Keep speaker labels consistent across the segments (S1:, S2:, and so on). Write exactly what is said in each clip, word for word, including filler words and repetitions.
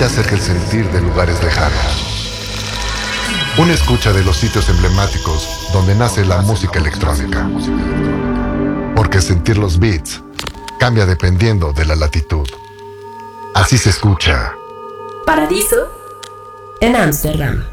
S1: te acerca el sentir de lugares lejanos. Una escucha de los sitios emblemáticos donde nace la música electrónica. Porque sentir los beats cambia dependiendo de la latitud. Así se escucha
S2: Paradiso en Ámsterdam.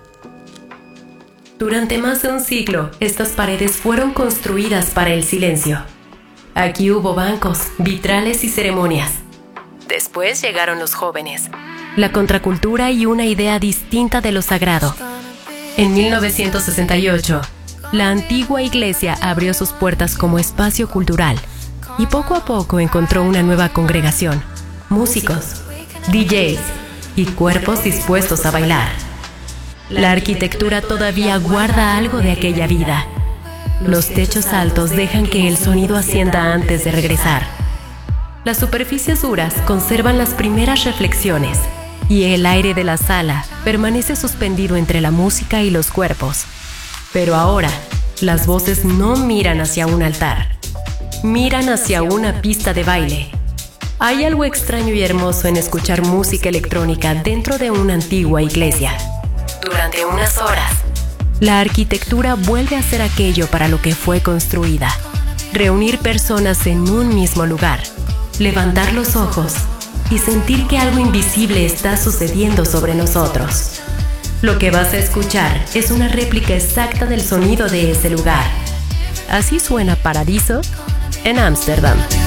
S2: Durante más de un siglo, estas paredes fueron construidas para el silencio. Aquí hubo bancos, vitrales y ceremonias. Después llegaron los jóvenes, la contracultura y una idea distinta de lo sagrado. En mil novecientos sesenta y ocho, la antigua iglesia abrió sus puertas como espacio cultural y poco a poco encontró una nueva congregación, músicos, D Js y cuerpos dispuestos a bailar. La arquitectura todavía guarda algo de aquella vida. Los techos altos dejan que el sonido ascienda antes de regresar. Las superficies duras conservan las primeras reflexiones y el aire de la sala permanece suspendido entre la música y los cuerpos. Pero ahora, las voces no miran hacia un altar, miran hacia una pista de baile. Hay algo extraño y hermoso en escuchar música electrónica dentro de una antigua iglesia. Durante unas horas, la arquitectura vuelve a ser aquello para lo que fue construida: reunir personas en un mismo lugar, levantar los ojos y sentir que algo invisible está sucediendo sobre nosotros. Lo que vas a escuchar es una réplica exacta del sonido de ese lugar. Así suena Paradiso en Ámsterdam.